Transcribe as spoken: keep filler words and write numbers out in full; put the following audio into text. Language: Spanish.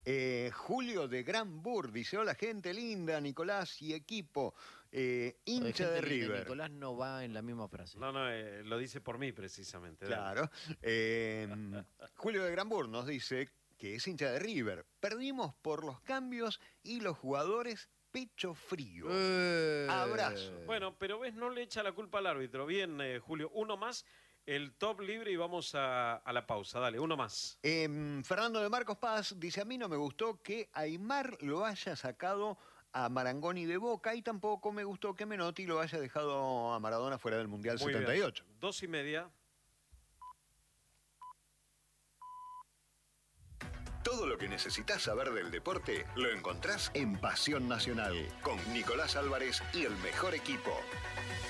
Eh, Julio de Granbur dice: hola gente linda, Nicolás y equipo, eh, Lo de hincha gente de linda y River. Nicolás no va en la misma frase. No, no, eh, lo dice por mí precisamente. dale. Claro. Eh, Julio de Granbur nos dice que es hincha de River. Perdimos por los cambios y los jugadores pecho frío. Eh. Abrazo. Bueno, pero ves, no le echa la culpa al árbitro. Bien, eh, Julio, uno más, el top libre y vamos a, a la pausa. Dale, uno más. Eh, Fernando de Marcos Paz dice: a mí no me gustó que Aimar lo haya sacado a Marangoni de Boca y tampoco me gustó que Menotti lo haya dejado a Maradona fuera del Mundial Muy setenta y ocho. bien. Dos y media. Todo lo que necesitas saber del deporte lo encontrás en Pasión Nacional con Nicolás Álvarez y el mejor equipo.